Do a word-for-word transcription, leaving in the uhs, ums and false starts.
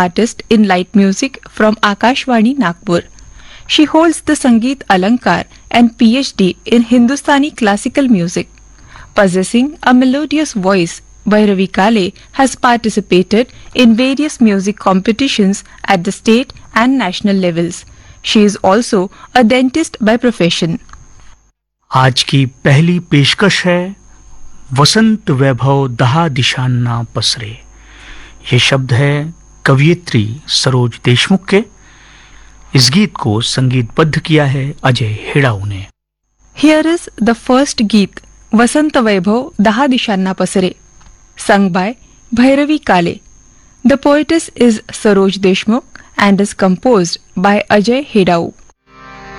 artist in light music from Akashvani Nagpur. She holds the Sangeet Alankar and P H D in Hindustani classical music. Possessing a melodious voice, Bhairavi Kale has participated in various music competitions at the state and national levels. She is also a dentist by profession. आज की पहली पेशकश है वसंत वैभव दहा दिशान्ना पसरे। ये शब्द है कवयित्री सरोज देशमुख के। इस गीत को संगीतबद्ध किया है अजय हेड़ाऊ ने। Here is the first Geet, Vasant Vaibhav Daha Dishanna Pasare, sung by Bhairavi Kale. The poetess is Saroj Deshmukh and is composed by Ajay Hedau.